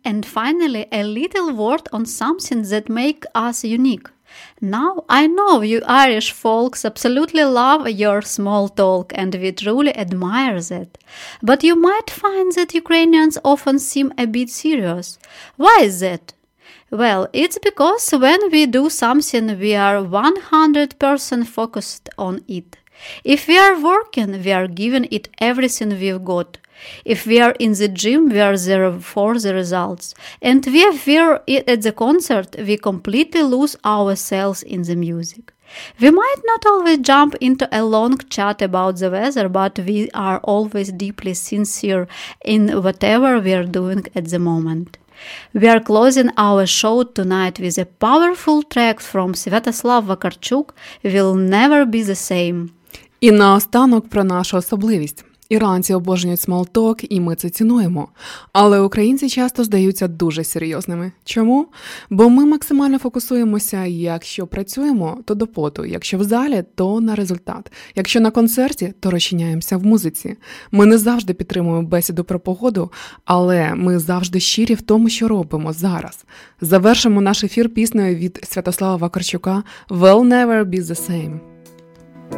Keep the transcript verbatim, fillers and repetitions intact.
And finally, a little word on something that makes us unique. Now, I know you Irish folks absolutely love your small talk and we truly admire that. But you might find that Ukrainians often seem a bit serious. Why is that? Well, it's because when we do something, we are one hundred percent focused on it. If we are working, we are giving it everything we've got. If we are in the gym, we are there for the results. And if we are at the concert, we completely lose ourselves in the music. We might not always jump into a long chat about the weather, but we are always deeply sincere in whatever we are doing at the moment. We are closing our show tonight with a powerful track from Святослав Вакарчук, Will Never Be the Same. І наостанок про нашу особливість. Іранці обожнюють смолток, і ми це цінуємо. Але українці часто здаються дуже серйозними. Чому? Бо ми максимально фокусуємося, якщо працюємо, то до поту, якщо в залі, то на результат. Якщо на концерті, то розчиняємося в музиці. Ми не завжди підтримуємо бесіду про погоду, але ми завжди щирі в тому, що робимо зараз. Завершимо наш ефір піснею від Святослава Вакарчука «Will Never Be the Same».